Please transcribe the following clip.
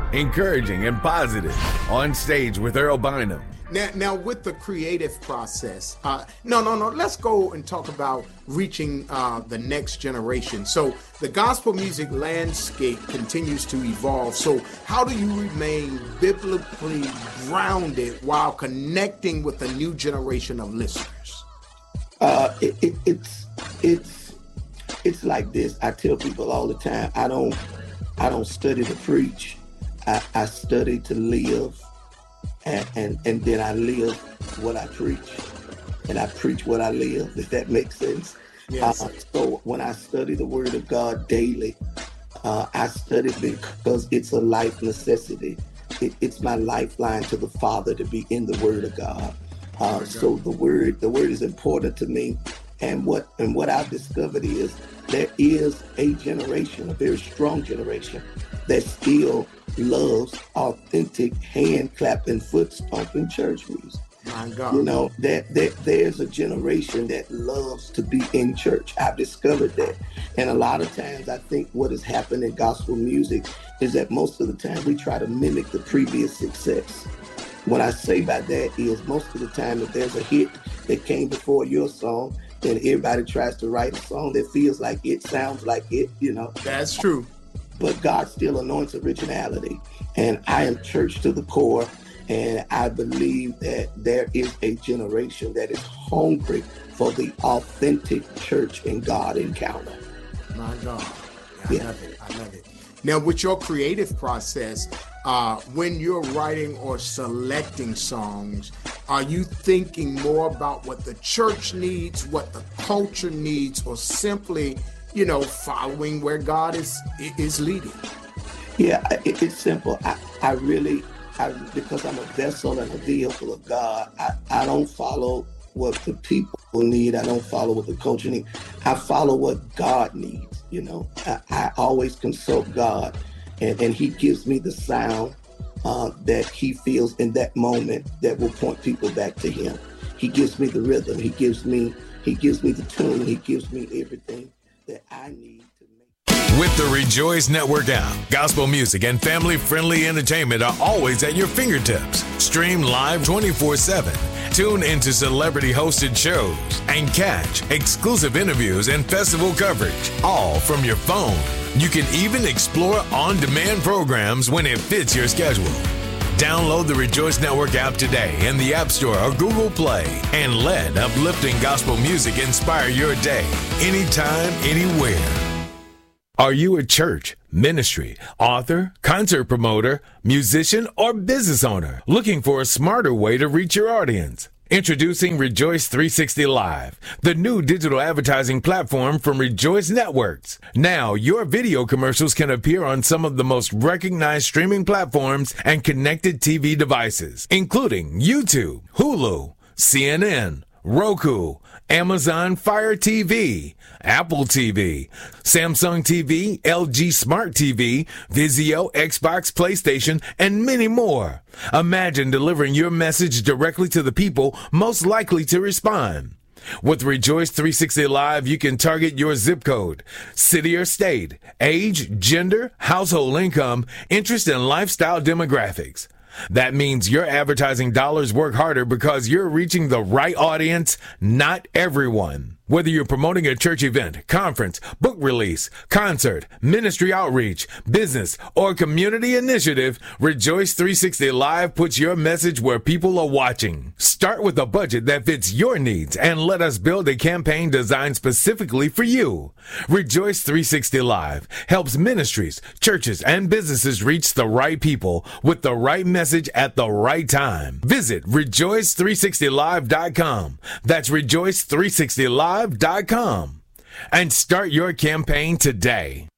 encouraging and positive. On Stage with Earl Bynum. Now, with the creative process, let's go and talk about reaching the next generation. So the gospel music landscape continues to evolve. So how do you remain biblically grounded while connecting with a new generation of listeners? It's like this. I tell people all the time, I don't study to preach. I study to live. And then I live what I preach, and I preach what I live, if that makes sense. Yes. So when I study the Word of God daily, I study because it's a life necessity. It's my lifeline to the Father to be in the Word of God. So the word is important to me. And what I've discovered is there is a generation, a very strong generation, that still loves authentic hand clapping, foot stomping church music. My God. You know, that there's a generation that loves to be in church. I've discovered that. And a lot of times I think what has happened in gospel music is that most of the time we try to mimic the previous success. What I say by that is most of the time if there's a hit that came before your song, then everybody tries to write a song that feels like it, sounds like it, you know. That's true. But God still anoints originality. And I am church to the core. And I believe that there is a generation that is hungry for the authentic church and God encounter. My God. I love it. Now, with your creative process, when you're writing or selecting songs, are you thinking more about what the church needs, what the culture needs, or simply, following where God is leading? Yeah, it's simple. I really, because I'm a vessel and a vehicle of God, I don't follow what the people need. I don't follow what the culture needs. I follow what God needs. I always consult God, and He gives me the sound that He feels in that moment that will point people back to Him. He gives me the rhythm. He gives me the tune. He gives me everything that I need to make. With the Rejoice Network app, gospel music and family-friendly entertainment are always at your fingertips. Stream live 24/7. Tune into celebrity-hosted shows and catch exclusive interviews and festival coverage, all from your phone. You can even explore on-demand programs when it fits your schedule. Download the Rejoice Network app today in the App Store or Google Play and let uplifting gospel music inspire your day, anytime, anywhere. Are you a church, ministry, author, concert promoter, musician, or business owner looking for a smarter way to reach your audience? Introducing Rejoice 360 Live, the new digital advertising platform from Rejoice Networks. Now, your video commercials can appear on some of the most recognized streaming platforms and connected TV devices, including YouTube, Hulu, CNN, Roku, Amazon Fire TV, Apple TV, Samsung TV, LG Smart TV, Vizio, Xbox, PlayStation, and many more. Imagine delivering your message directly to the people most likely to respond. With Rejoice 360 Live, you can target your zip code, city or state, age, gender, household income, interest, and lifestyle demographics. That means your advertising dollars work harder because you're reaching the right audience, not everyone. Whether you're promoting a church event, conference, book release, concert, ministry outreach, business, or community initiative, Rejoice 360 Live puts your message where people are watching. Start with a budget that fits your needs and let us build a campaign designed specifically for you. Rejoice 360 Live helps ministries, churches, and businesses reach the right people with the right message at the right time. Visit rejoice360live.com. That's rejoice360live.com and start your campaign today.